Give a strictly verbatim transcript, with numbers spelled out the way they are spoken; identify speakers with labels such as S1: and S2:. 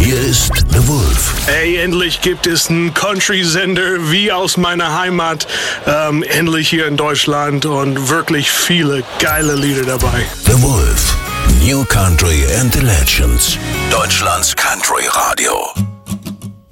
S1: Hier ist The Wolf.
S2: Ey, endlich gibt es einen Country-Sender wie aus meiner Heimat. Ähm, endlich hier in Deutschland und wirklich viele geile Lieder dabei.
S1: The Wolf. New Country and the Legends. Deutschlands Country Radio.